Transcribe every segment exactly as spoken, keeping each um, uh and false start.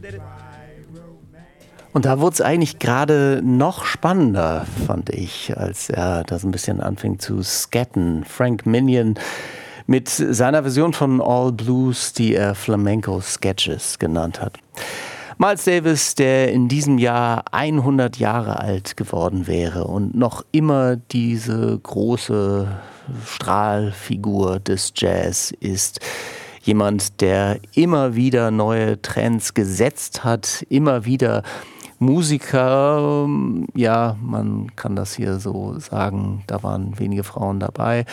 Und da wurde es eigentlich gerade noch spannender, fand ich, als er das ein bisschen anfing zu scatten. Frank Minion mit seiner Version von All Blues, die er Flamenco Sketches genannt hat. Miles Davis, der in diesem Jahr hundert Jahre alt geworden wäre und noch immer diese große Strahlfigur des Jazz ist. Jemand, der immer wieder neue Trends gesetzt hat, immer wieder Musiker, ja, man kann das hier so sagen, da waren wenige Frauen dabei,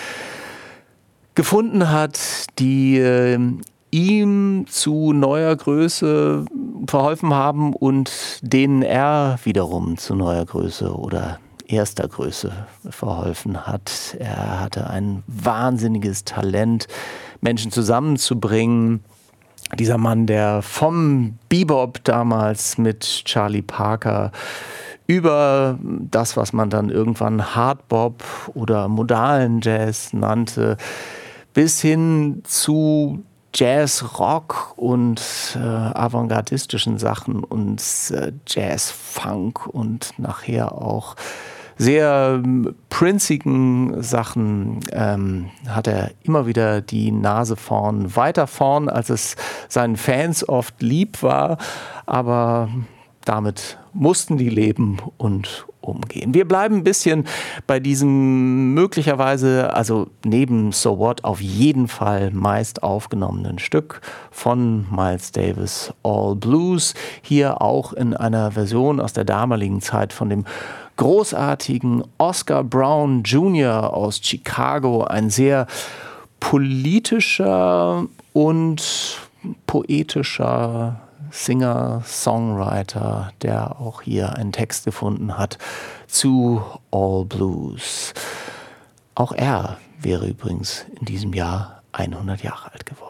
gefunden hat, die äh, ihm zu neuer Größe verholfen haben und denen er wiederum zu neuer Größe oder erster Größe verholfen hat. Er hatte ein wahnsinniges Talent, Menschen zusammenzubringen. Dieser Mann, der vom Bebop damals mit Charlie Parker über das, was man dann irgendwann Hardbop oder modalen Jazz nannte, bis hin zu Jazz, Rock und äh, avantgardistischen Sachen und äh, Jazz, Funk und nachher auch sehr prinzigen Sachen ähm, hat er immer wieder die Nase vorn, weiter vorn, als es seinen Fans oft lieb war, aber damit mussten die leben und umgehen. Wir bleiben ein bisschen bei diesem möglicherweise, also neben So What, auf jeden Fall meist aufgenommenen Stück von Miles Davis, All Blues. Hier auch in einer Version aus der damaligen Zeit von dem großartigen Oscar Brown Junior aus Chicago. Ein sehr politischer und poetischer Singer, Songwriter, der auch hier einen Text gefunden hat zu All Blues. Auch er wäre übrigens in diesem Jahr hundert Jahre alt geworden.